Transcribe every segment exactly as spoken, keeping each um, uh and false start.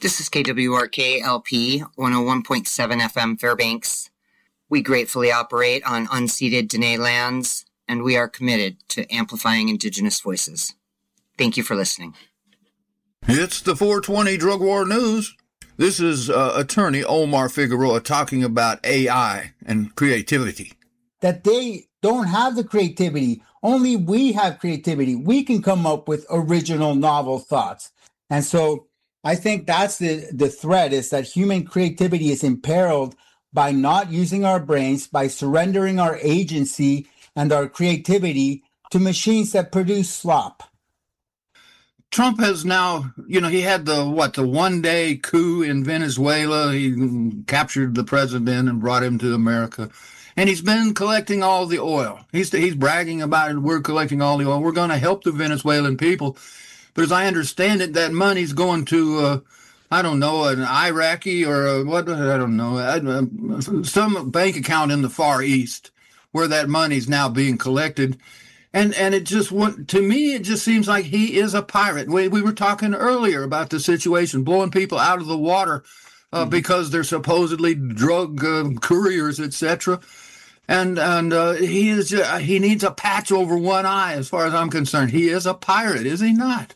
This is K W R K L P one oh one point seven F M Fairbanks. We gratefully operate on unceded Dene lands, and we are committed to amplifying Indigenous voices. Thank you for listening. It's the four twenty Drug War News. This is uh, attorney Omar Figueroa talking about A I and creativity. That they don't have the creativity. Only we have creativity. We can come up with original novel thoughts. And so I think that's the, the threat, is that human creativity is imperiled by not using our brains, by surrendering our agency and our creativity to machines that produce slop. Trump has now, you know, he had the, what, the one-day coup in Venezuela. He captured the president and brought him to America. And he's been collecting all the oil. He's he's bragging about it. We're collecting all the oil. We're going to help the Venezuelan people. But as I understand it, that money's going to, uh, I don't know, an Iraqi or a, what, I don't know, some bank account in the Far East where that money's now being collected. And and it just, to me, it just seems like he is a pirate. We, we were talking earlier about the situation, blowing people out of the water uh, mm-hmm. because they're supposedly drug uh, couriers, et cetera. And and uh, he is uh, he needs a patch over one eye, as far as I'm concerned. He is a pirate, is he not?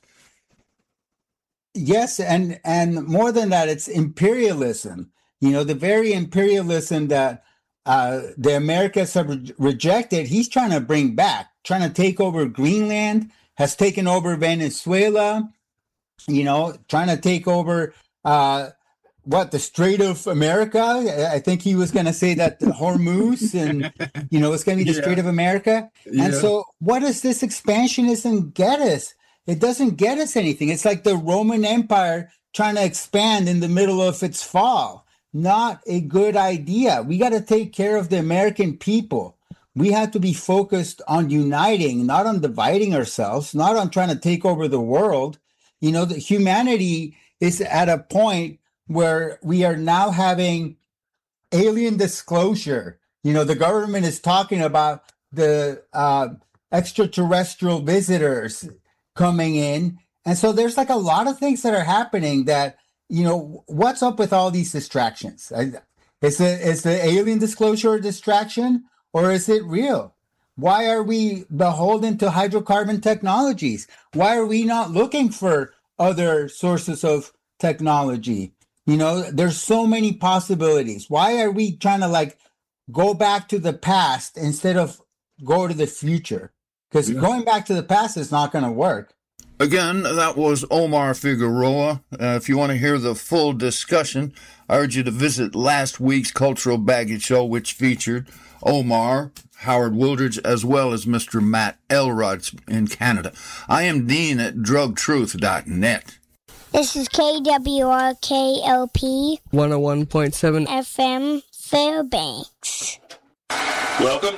Yes, and and more than that, it's imperialism. You know, the very imperialism that uh, the Americas have re- rejected, he's trying to bring back, trying to take over Greenland, has taken over Venezuela, you know, trying to take over, uh, what, the Strait of America? I think he was going to say that the Hormuz, and, you know, it's going to be the yeah. Strait of America. Yeah. And so what does this expansionism get us? It doesn't get us anything. It's like the Roman Empire trying to expand in the middle of its fall. Not a good idea. We got to take care of the American people. We have to be focused on uniting, not on dividing ourselves, not on trying to take over the world. You know, the humanity is at a point where we are now having alien disclosure. You know, the government is talking about the uh, extraterrestrial visitors coming in. And so there's like a lot of things that are happening that, you know, what's up with all these distractions? Is the, is the alien disclosure a distraction, or is it real? Why are we beholden to hydrocarbon technologies? Why are we not looking for other sources of technology? You know, there's so many possibilities. Why are we trying to like go back to the past instead of go to the future? Because yeah. going back to the past is not going to work. Again, that was Omar Figueroa. Uh, if you want to hear the full discussion, I urge you to visit last week's Cultural Baggage Show, which featured Omar, Howard Wooldridge, as well as Mister Matt Elrod in Canada. I am Dean at drug truth dot net. This is K W R K L P one oh one point seven F M Fairbanks. Welcome